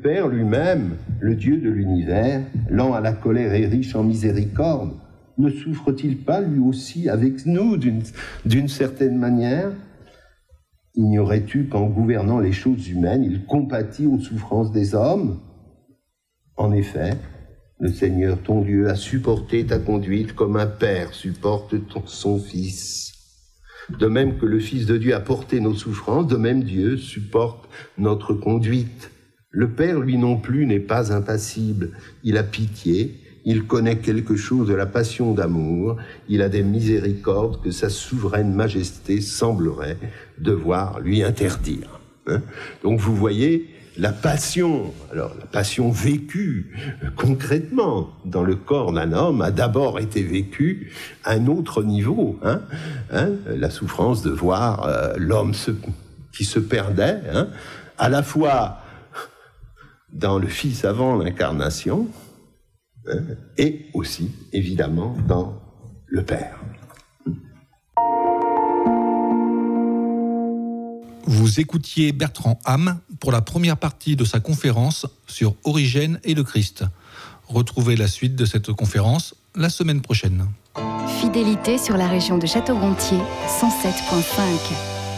Père lui-même, le Dieu de l'univers, lent à la colère et riche en miséricorde, ne souffre-t-il pas lui aussi avec nous d'une certaine manière ? Ignorais-tu qu'en gouvernant les choses humaines, il compatit aux souffrances des hommes ? En effet, le Seigneur ton Dieu a supporté ta conduite comme un père supporte son fils. De même que le Fils de Dieu a porté nos souffrances, de même Dieu supporte notre conduite. Le Père, lui non plus, n'est pas impassible. Il a pitié, il connaît quelque chose de la passion d'amour, il a des miséricordes que sa souveraine majesté semblerait devoir lui interdire. Donc vous voyez, la passion vécue concrètement dans le corps d'un homme a d'abord été vécue à un autre niveau. La souffrance de voir l'homme qui se perdait, à la fois dans le Fils avant l'incarnation, et aussi, évidemment, dans le Père. Vous écoutiez Bertrand Ham pour la première partie de sa conférence sur Origène et le Christ. Retrouvez la suite de cette conférence la semaine prochaine. Fidélité sur la région de Château-Gontier, 107.5.